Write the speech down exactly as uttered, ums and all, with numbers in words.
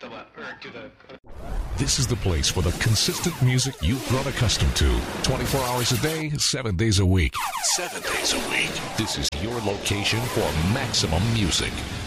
the left, or to the... This is the place for the consistent music you've grown accustomed to. twenty-four hours a day, seven days a week. Seven days a week. This is your location for maximum music.